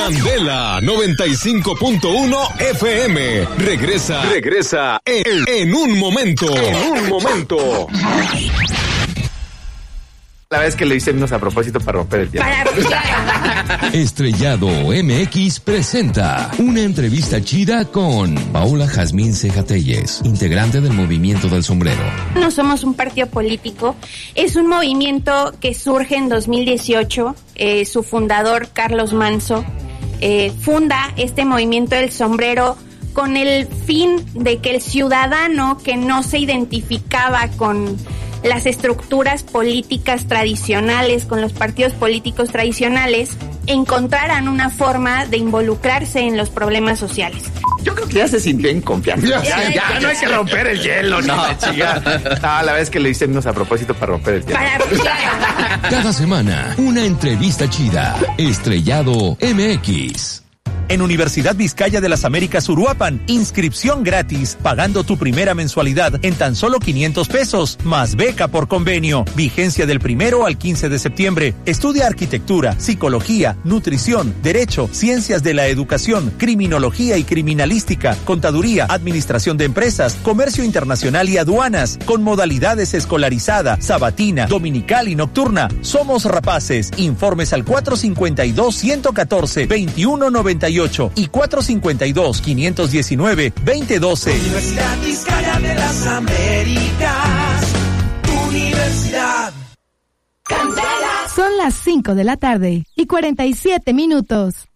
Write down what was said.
Candela 95.1 FM. Regresa en un momento. La vez que le hice unos a propósito para romper el hielo. Estrellado MX presenta una entrevista chida con Paula Jazmín Ceja Telles, integrante del Movimiento del Sombrero. No somos un partido político, es un movimiento que surge en 2018. Su fundador, Carlos Manso, funda este Movimiento del Sombrero con el fin de que el ciudadano que no se identificaba con las estructuras políticas tradicionales, con los partidos políticos tradicionales, encontraran una forma de involucrarse en los problemas sociales. Yo creo que ya se sintió en confianza. Ya no hay que romper el hielo, no, chica. No, la vez que le hice unos a propósito para romper el hielo. Cada semana, una entrevista chida. Estrellado MX. En Universidad Vizcaya de las Américas Uruapan, inscripción gratis, pagando tu primera mensualidad en tan solo 500 pesos, más beca por convenio. Vigencia del 1 al 15 de septiembre. Estudia arquitectura, psicología, nutrición, derecho, ciencias de la educación, criminología y criminalística, contaduría, administración de empresas, comercio internacional y aduanas, con modalidades escolarizada, sabatina, dominical y nocturna. Somos rapaces. Informes al 452-114-2198 y 452-519-2012. Universidad Vizcaya de las Américas. Universidad Candela. Son las 5 de la tarde y 47 minutos.